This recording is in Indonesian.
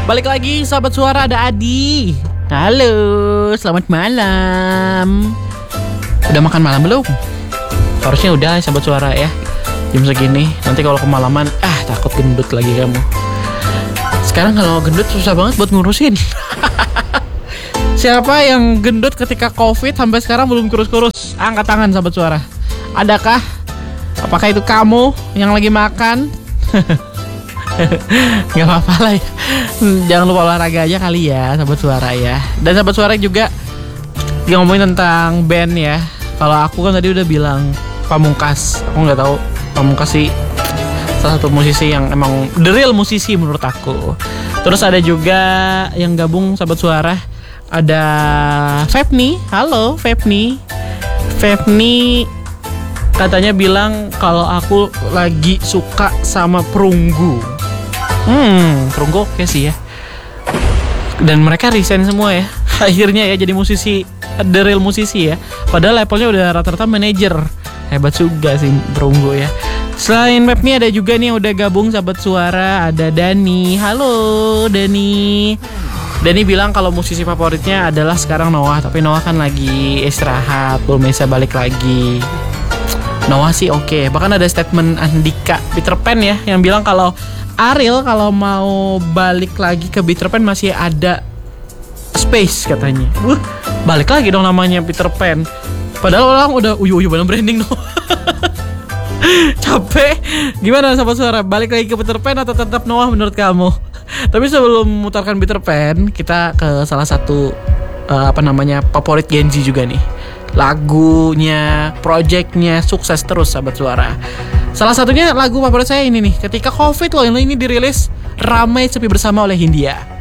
Balik lagi sahabat suara, ada Adi. Halo, selamat malam. Udah makan malam belum? Harusnya udah sahabat suara ya. Jam segini, nanti kalau kemalaman takut gendut lagi kamu. Sekarang kalau gendut susah banget buat ngurusin. Siapa yang gendut ketika Covid sampai sekarang belum kurus-kurus? Angkat tangan sahabat suara. Adakah? Apakah itu kamu yang lagi makan? Gak apa-apa lah ya. Jangan lupa olahraga aja kali ya sahabat suara ya. Dan sahabat suara juga ngomongin tentang band ya. Kalau aku kan tadi udah bilang Pamungkas. Aku gak tahu Pamungkas sih salah satu musisi yang emang the real musisi menurut aku. Terus ada juga yang gabung sahabat suara, ada Fepni. Halo Fepni. Fepni katanya bilang kalau aku lagi suka sama Perunggu. Perunggu oke sih ya. Dan mereka resign semua ya. Akhirnya ya jadi musisi, the real musisi ya. Padahal levelnya udah rata-rata manajer. Hebat juga sih Perunggu ya. Selain Fepni ada juga nih yang udah gabung sahabat suara, ada Dani. Halo Dani. Dani bilang kalau musisi favoritnya adalah sekarang Noah, tapi Noah kan lagi istirahat, belum bisa balik lagi. Noah sih oke. Bahkan ada statement Andika Peter Pan ya yang bilang kalau Ariel kalau mau balik lagi ke Peter Pan masih ada space katanya. Balik lagi dong namanya Peter Pan. Padahal orang udah uyu banget branding dong. Capek. Gimana sahabat suara? Balik lagi ke Peter Pan atau tetap Noah menurut kamu? Tapi sebelum memutarkan Peter Pan, kita ke salah satu favorit Gen Z juga nih. Lagunya, projectnya sukses terus sahabat suara. Salah satunya lagu favorit saya ini nih. Ketika Covid loh ini dirilis, Ramai Sepi Bersama oleh Hindia.